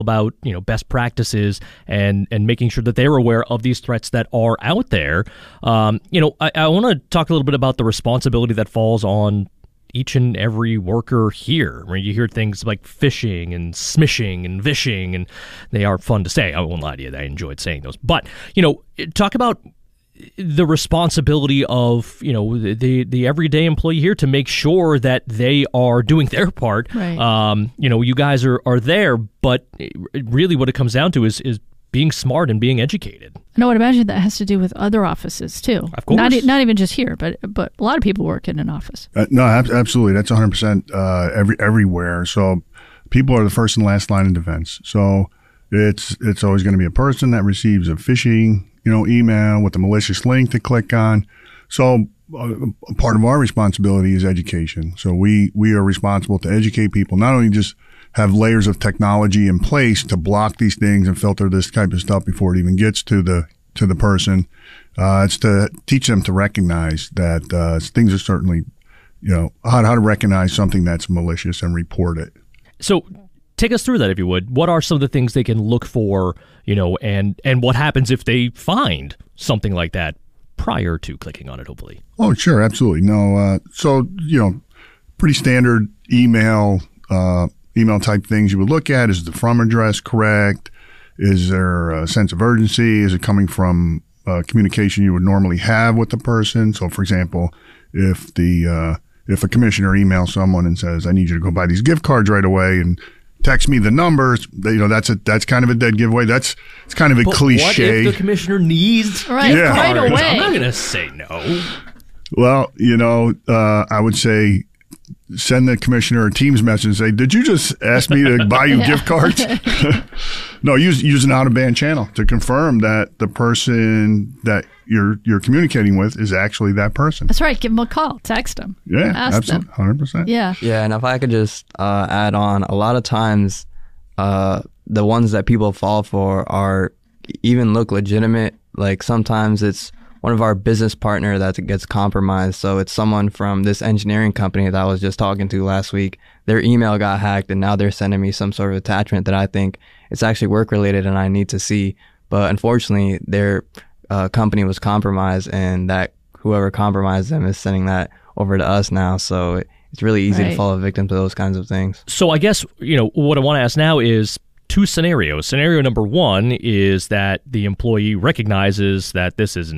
about, best practices and making sure that they're aware of these threats that are out there. I want to talk a little bit about the responsibility that falls on each and every worker here. Where you hear things like phishing and smishing and vishing, and they are fun to say. I won't lie to you, I enjoyed saying those. But, talk about the responsibility of, the everyday employee here to make sure that they are doing their part. Right. You guys are there, but really what it comes down to is being smart and being educated. And I would imagine that has to do with other offices too. Of course. Not even just here, but a lot of people work in an office. No, absolutely. That's 100% everywhere. So people are the first and last line of defense. So it's always going to be a person that receives a phishing, email with a malicious link to click on. So part of our responsibility is education. So we are responsible to educate people, not only just have layers of technology in place to block these things and filter this type of stuff before it even gets to the person. It's to teach them to recognize that things are certainly, how to recognize something that's malicious and report it. So take us through that, if you would. What are some of the things they can look for, and what happens if they find something like that prior to clicking on it, hopefully? Oh, sure. Absolutely. No. So, pretty standard email type things you would look at. Is the from address correct? Is there a sense of urgency? Is it coming from communication you would normally have with the person? So, for example, if a commissioner emails someone and says, "I need you to go buy these gift cards right away," and text me the numbers, that's kind of a dead giveaway. It's kind of a cliche. What if the commissioner needs right away? I'm not going to say no. Well, I would say, send the commissioner a Teams message and say, "Did you just ask me to buy you gift cards?" No, use an out-of-band channel to confirm that the person that you're communicating with is actually that person. That's right. Give them a call. Text them. Yeah, ask absolutely, them. 100%. Yeah. Yeah, and if I could just add on, a lot of times the ones that people fall for even look legitimate. Like sometimes it's one of our business partner that gets compromised. So it's someone from this engineering company that I was just talking to last week. Their email got hacked and now they're sending me some sort of attachment that I think it's actually work related and I need to see. But unfortunately, their company was compromised and that whoever compromised them is sending that over to us now. So it's really easy to fall a victim to those kinds of things. So I guess, what I want to ask now is two scenarios. Scenario number one is that the employee recognizes that this is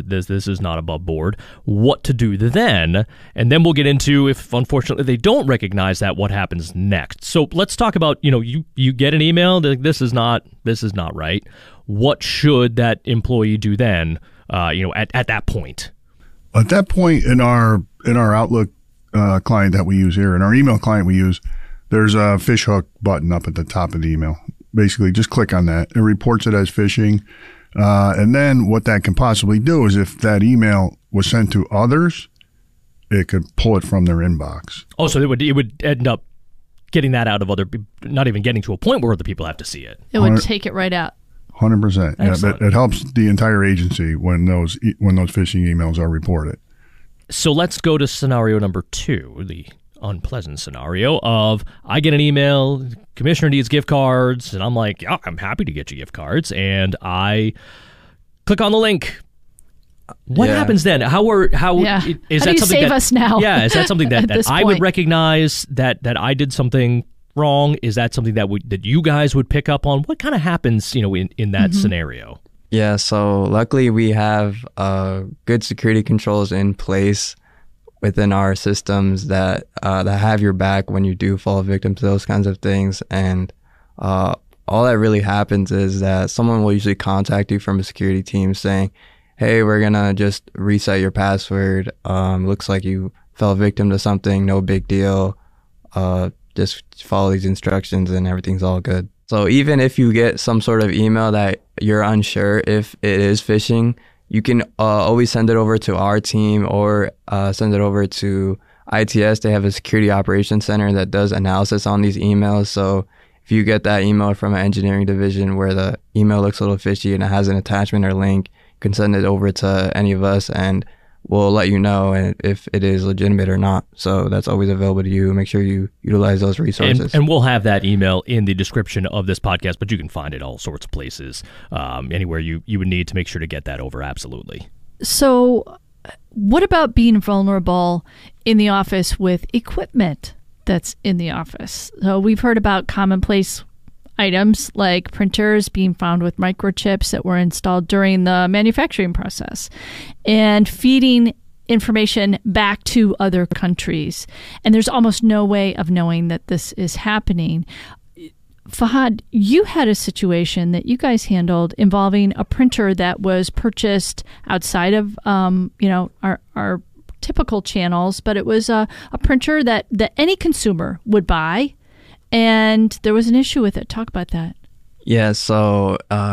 not above board. What to do then? And then we'll get into, if unfortunately they don't recognize that, what happens next. So let's talk about, you get an email that this is not right. What should that employee do then? At that point. At that point in our Outlook client that we use here, in our email client we use, there's a fish hook button up at the top of the email. Basically, just click on that. It reports it as phishing. And then what that can possibly do is if that email was sent to others, it could pull it from their inbox. Oh, so it would end up getting that out of other people, not even getting to a point where other people have to see it. It would take it right out. 100%. Yeah, but it helps the entire agency when those phishing emails are reported. So let's go to scenario number two, the unpleasant scenario of I get an email, commissioner needs gift cards, and I'm like, yeah, I'm happy to get you gift cards, and I click on the link. What happens then? Is How that do you something save us now? Yeah, is that something that I would recognize that I did something wrong? Is that something that you guys would pick up on? What kind of happens, in that scenario? Yeah, so luckily we have good security controls in place within our systems that have your back when you do fall victim to those kinds of things. And all that really happens is that someone will usually contact you from a security team saying, "Hey, we're going to just reset your password. Looks like you fell victim to something. No big deal. Just follow these instructions and everything's all good." So even if you get some sort of email that you're unsure if it is phishing, you can always send it over to our team or send it over to ITS. They have a security operations center that does analysis on these emails. So if you get that email from an engineering division where the email looks a little fishy and it has an attachment or link, you can send it over to any of us and we'll let you know if it is legitimate or not. So that's always available to you. Make sure you utilize those resources. And we'll have that email in the description of this podcast, but you can find it all sorts of places, anywhere you would need to make sure to get that over. Absolutely. So what about being vulnerable in the office with equipment that's in the office? So we've heard about commonplace items like printers being found with microchips that were installed during the manufacturing process and feeding information back to other countries. And there's almost no way of knowing that this is happening. Fahad, you had a situation that you guys handled involving a printer that was purchased outside of our typical channels, but it was a printer that any consumer would buy. And there was an issue with it. Talk about that. Yeah, so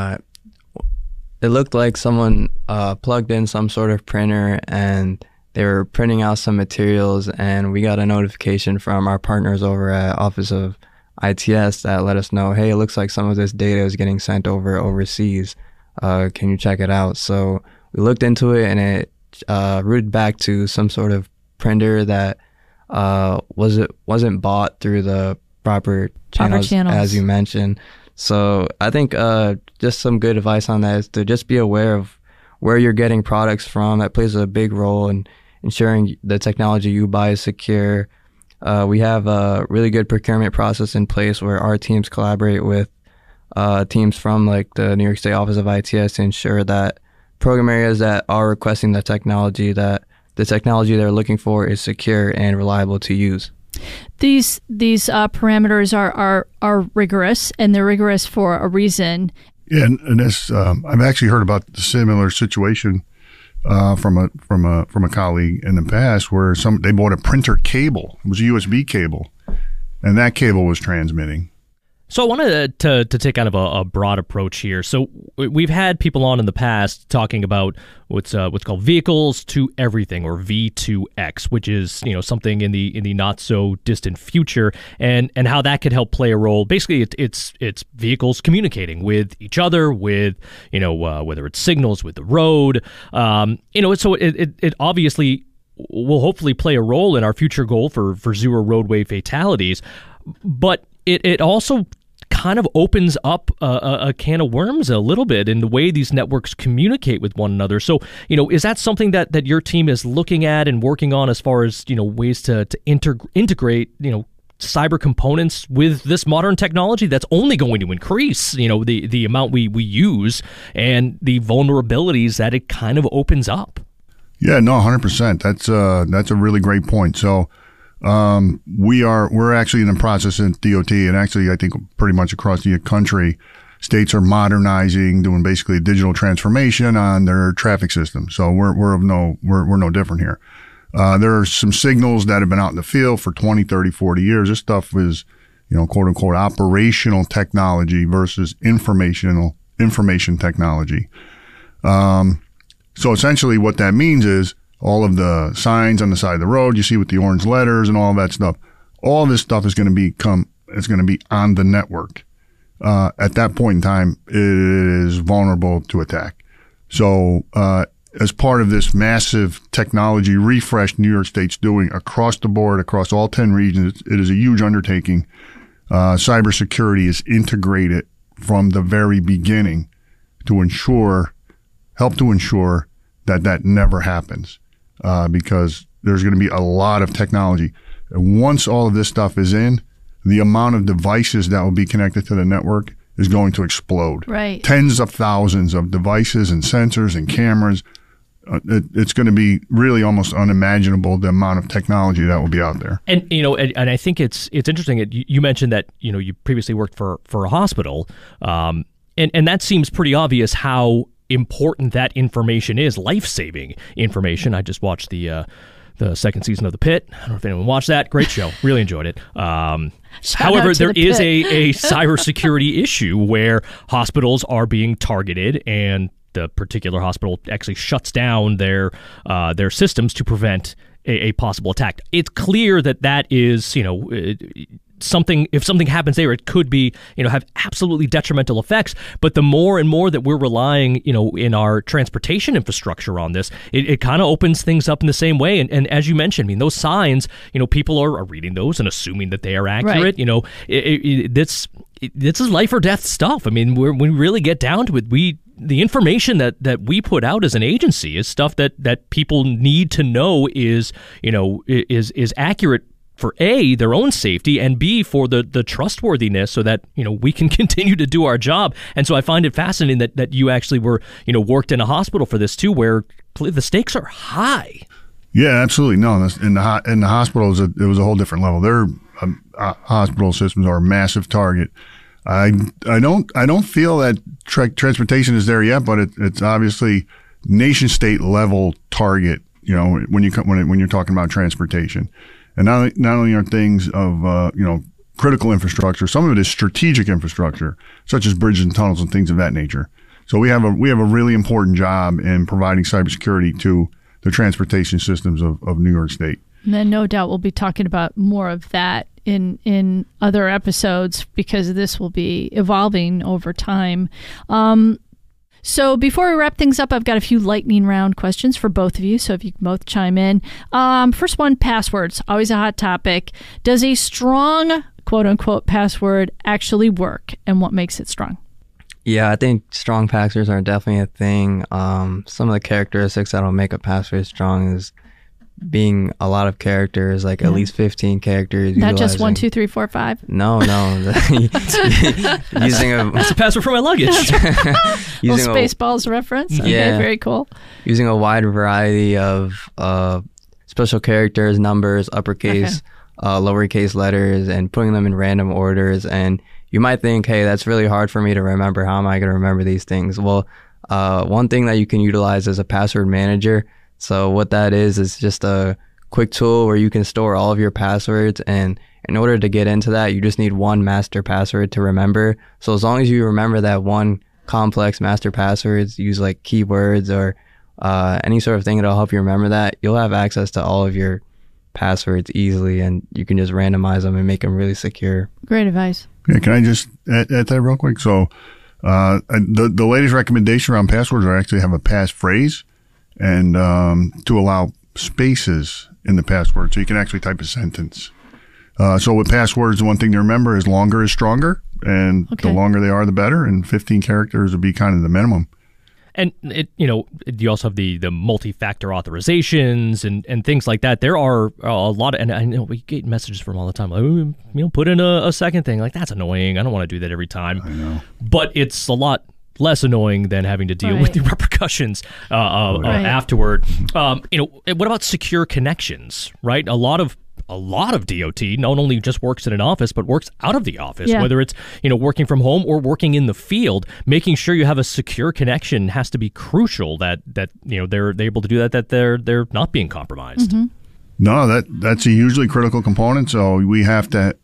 it looked like someone plugged in some sort of printer and they were printing out some materials, and we got a notification from our partners over at Office of ITS that let us know, hey, it looks like some of this data is getting sent overseas. Can you check it out? So we looked into it, and it routed back to some sort of printer that wasn't bought through the proper channels, as you mentioned. So I think just some good advice on that is to just be aware of where you're getting products from. That plays a big role in ensuring the technology you buy is secure. We have a really good procurement process in place where our teams collaborate with teams from like the New York State Office of ITS to ensure that program areas that are requesting the technology they're looking for is secure and reliable to use. These parameters are rigorous, and they're rigorous for a reason. Yeah, and this I've actually heard about the similar situation from a colleague in the past where they bought a printer cable. It was a USB cable, and that cable was transmitting. So I wanted to take kind of a broad approach here. So we've had people on in the past talking about what's called vehicles to everything, or V2X, which is something in the not so distant future, and how that could help play a role. Basically, it's vehicles communicating with each other, with whether it's signals with the road, So it obviously will hopefully play a role in our future goal for zero roadway fatalities, but it also kind of opens up a can of worms a little bit in the way these networks communicate with one another. So, is that something that your team is looking at and working on as far as, ways to integrate, cyber components with this modern technology that's only going to increase, the amount we use and the vulnerabilities that it kind of opens up? Yeah, no, 100%. That's a really great point. So, we're actually in the process in DOT, and actually I think pretty much across the country, states are modernizing, doing basically a digital transformation on their traffic system. So we're no different here. There are some signals that have been out in the field for 20, 30, 40 years. This stuff is, quote unquote, operational technology versus information technology. So essentially what that means is, all of the signs on the side of the road you see with the orange letters and all that stuff, all this stuff is going to be on the network. At that point in time, it is vulnerable to attack. So, as part of this massive technology refresh New York State's doing across the board, across all 10 regions, it is a huge undertaking. Cybersecurity is integrated from the very beginning to help to ensure that never happens. Because there's going to be a lot of technology. And once all of this stuff is in, the amount of devices that will be connected to the network is going to explode. Right. Tens of thousands of devices and sensors and cameras. It's going to be really almost unimaginable, the amount of technology that will be out there. And and I think it's interesting. You mentioned that you previously worked for a hospital, and that seems pretty obvious how important that information is, life-saving information. I just watched the second season of The Pitt. I don't know if anyone watched that. Great show. Really enjoyed it. However, there is a cybersecurity issue where hospitals are being targeted, and the particular hospital actually shuts down their systems to prevent a possible attack. It's clear that is, if something happens there, it could be, have absolutely detrimental effects. But the more and more that we're relying, in our transportation infrastructure on this, it kind of opens things up in the same way. And as you mentioned, I mean, those signs, people are reading those and assuming that they are accurate. Right. This is life or death stuff. I mean, when we really get down to it, the information that we put out as an agency is stuff that people need to know is accurate for A, their own safety, and B, for the trustworthiness, so that we can continue to do our job. And so I find it fascinating that you actually were worked in a hospital for this too, where the stakes are high. Yeah, absolutely. No, in the hospitals, it was a whole different level. Their hospital systems are a massive target. I don't feel that transportation is there yet, but it's obviously nation state level target. When you're talking about transportation. And not only are things of critical infrastructure, some of it is strategic infrastructure, such as bridges and tunnels and things of that nature. So we have a really important job in providing cybersecurity to the transportation systems of New York State. And then no doubt we'll be talking about more of that in other episodes, because this will be evolving over time. So before we wrap things up, I've got a few lightning round questions for both of you, so if you can both chime in. First one, passwords. Always a hot topic. Does a strong, quote-unquote, password actually work, and what makes it strong? Yeah, I think strong passwords are definitely a thing. Some of the characteristics that'll make a password strong is being a lot of characters, like at least 15 characters. Not just 1, 2, 3, 4, 5? No. That's a password for my luggage. Little Spaceballs reference? Okay, yeah. Very cool. Using a wide variety of special characters, numbers, uppercase, lowercase letters, and putting them in random orders. And you might think, hey, that's really hard for me to remember. How am I going to remember these things? Well, one thing that you can utilize is a password manager. So what that is just a quick tool where you can store all of your passwords, and in order to get into that, you just need one master password to remember. So as long as you remember that one complex master passwords, use like keywords or any sort of thing that'll help you remember that, you'll have access to all of your passwords easily, and you can just randomize them and make them really secure. Great advice. Yeah, can I just add that real quick? So the latest recommendation around passwords are actually have a passphrase, and to allow spaces in the password, so you can actually type a sentence. So with passwords, the one thing to remember is longer is stronger, and the longer they are, the better. And 15 characters would be kind of the minimum. And you also have the multi-factor authorizations and things like that. There are a lot of, and I know we get messages from all the time, like, put in a second thing. Like, that's annoying. I don't want to do that every time. I know. But it's a lot less annoying than having to deal with the repercussions afterward. What about secure connections, right? A lot of DOT not only just works in an office, but works out of the office, whether it's, working from home or working in the field. Making sure you have a secure connection has to be crucial, that they're able to do that they're not being compromised. Mm-hmm. No, that's a hugely critical component. So we have to,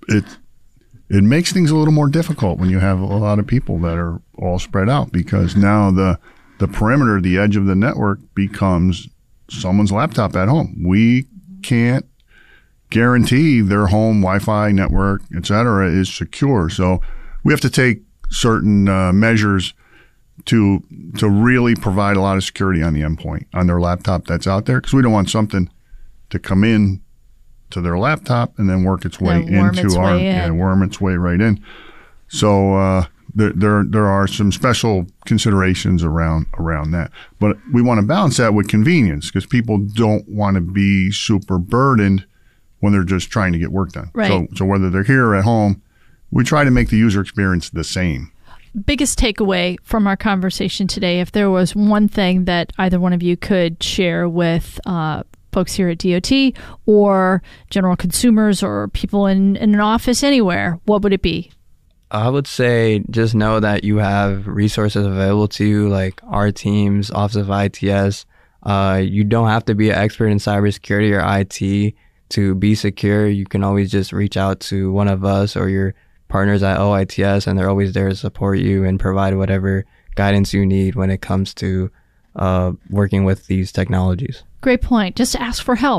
it makes things a little more difficult when you have a lot of people that are all spread out, because now the perimeter, the edge of the network becomes someone's laptop at home. We can't guarantee their home Wi-Fi network, et cetera, is secure. So we have to take certain measures to really provide a lot of security on the endpoint, on their laptop that's out there, because we don't want something to come in to their laptop and then work its way worm its way right in. So there are some special considerations around that, but we want to balance that with convenience, because people don't want to be super burdened when they're just trying to get work done. Right. So whether they're here or at home, we try to make the user experience the same. Biggest takeaway from our conversation today, if there was one thing that either one of you could share with folks here at DOT or general consumers or people in an office anywhere, what would it be? I would say just know that you have resources available to you, like our teams, Office of ITS. You don't have to be an expert in cybersecurity or IT to be secure. You can always just reach out to one of us or your partners at OITS, and they're always there to support you and provide whatever guidance you need when it comes to working with these technologies. Great point. Just ask for help.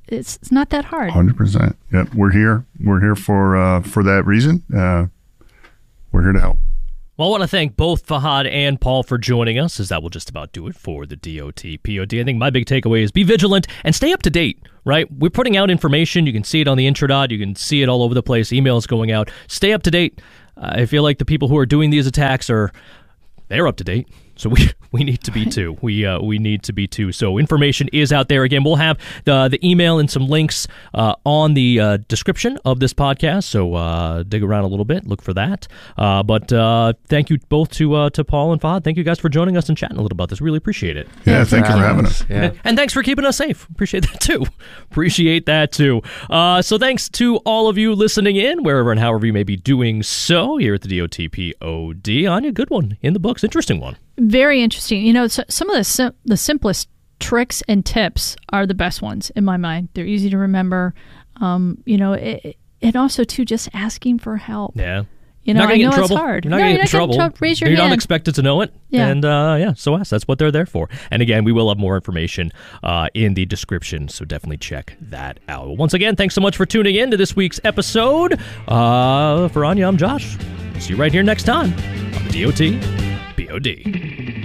it's not that hard. 100%. Yep, we're here. We're here for that reason. We're here to help. Well, I want to thank both Fahad and Paul for joining us, as that will just about do it for the DOT POD. I think my big takeaway is be vigilant and stay up to date, right? We're putting out information. You can see it on the Introdot. You can see it all over the place. Emails going out. Stay up to date. I feel like the people who are doing these attacks they're up to date. So we need to be too. We need to be too. So information is out there. Again, we'll have the email and some links on the description of this podcast. So dig around a little bit, look for that. But thank you both to Paul and Fahad. Thank you guys for joining us and chatting a little about this. Really appreciate it. Yeah, thank you for having us. Yeah. And thanks for keeping us safe. Appreciate that too. Appreciate that too. So thanks to all of you listening in, wherever and however you may be doing so, here at the DOTPOD. Anya, good one in the books. Interesting one. Very interesting. You know, some of the simplest tricks and tips are the best ones in my mind. They're easy to remember. You know, and also too, just asking for help. Yeah. You know, not I know in trouble. it's hard. You're not going to get in trouble. Raise your You're hand. not expected to know it. Yeah. And so ask. That's what they're there for. And again, we will have more information in the description, so definitely check that out. Well, once again, thanks so much for tuning in to this week's episode. For Anya, I'm Josh. See you right here next time on the DOT POD.